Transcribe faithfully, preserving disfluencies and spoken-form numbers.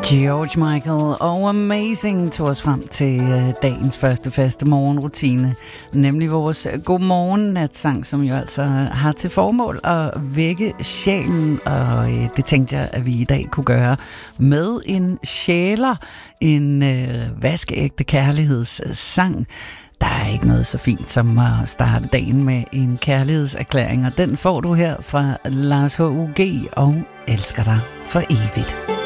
George Michael og Amazing tog os frem til øh, dagens første faste morgenrutine, nemlig vores godmorgen natsang, som jo altså har til formål at vække sjælen, og øh, det tænkte jeg, at vi i dag kunne gøre med en sjæler, en øh, vaskeægte kærlighedssang. Der er ikke noget så fint som at starte dagen med en kærlighedserklæring, og den får du her fra Lars H U G og Elsker dig for evigt.